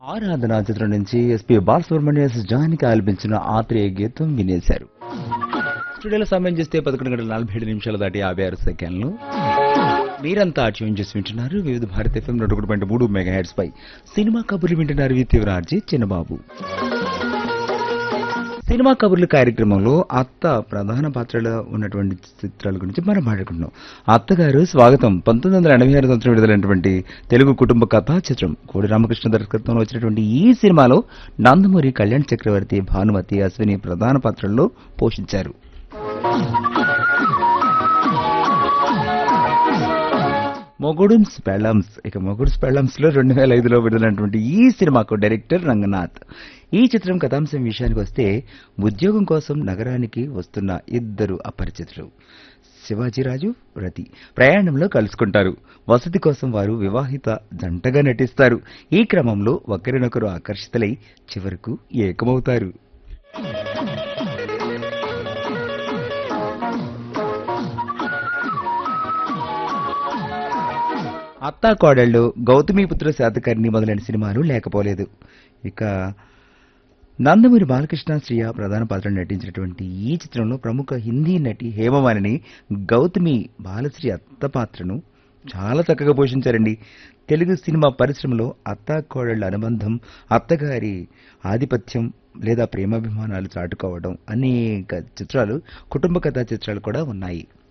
ఆరాధన చిత్రం నుంచి ఎస్పీ బాలసుబ్రహ్మణ్య జానికి ఆలపించిన ఆత్రేయ గీతం వినేశారు. స్టూడియోలో సమయం చేస్తే 11 గంటల 47 నిమిషాలు దాటి 56 సెకండ్లు. మీరంతా ట్యూన్ చేసి వింటున్నారు వివిధ భారత ఎఫ్ఎం 101.3 మెగాహెర్ట్జ్ పై సినిమా కబుర్లు వింటున్నారు. తీవ్రార్జీ చిన్నబాబు. సినిమా కబుర్లు కార్యక్రమంలో అత్త ప్రధాన పాత్రలో ఉన్నటువంటి చిత్రాల గురించి మనం మాట్లాడుకుంటున్నాం. అత్తగారు స్వాగతం 1986 సంవత్సరం విడుదలైనటువంటి తెలుగు కుటుంబ కథా చిత్రం. కోడి రామకృష్ణ దర్శకత్వంలో వచ్చినటువంటి ఈ సినిమాలో నందమూరి, కళ్యాణ్ చక్రవర్తి, భానుమతి, అశ్విని ప్రధాన పాత్రల్లో పోషించారు. మొగుడున్స్ పెళ్ళమ్స్. ఇక మొగుడున్స్ పెళ్ళమ్స్ లో 2005లో విడుదలైనటువంటి ఈ సినిమాకు డైరెక్టర్ రంగనాథ్. ఈ చిత్రం కథాంశం విషయానికి వస్తే, ఉద్యోగం కోసం నగరానికి వస్తున్న ఇద్దరు అపరిచితులు శివాజీరాజు, రతి ప్రయాణంలో కలుసుకుంటారు. వసతి కోసం వారు వివాహిత జంటగా నటిస్తారు. ఈ క్రమంలో ఒకరినొకరు ఆకర్షితులై చివరకు ఏకమవుతారు. అత్తా కోడళ్ళు, గౌతమిపుత్ర శాతకర్ణి మొదలైన సినిమాలు లేకపోలేదు. ఇక నందమూరి బాలకృష్ణ, శ్రియ ప్రధాన పాత్రలు నటించినటువంటి ఈ చిత్రంలో ప్రముఖ హిందీ నటి హేమమాలిని గౌతమి బాలశ్రీ అత్త పాత్రను చాలా చక్కగా పోషించారండి. తెలుగు సినిమా పరిశ్రమలో అత్తా కోడళ్ల అనుబంధం, అత్తగారి ఆధిపత్యం లేదా ప్రేమాభిమానాలు చాటుకోవడం అనేక చిత్రాలు, కుటుంబ కథా చిత్రాలు కూడా ఉన్నాయి.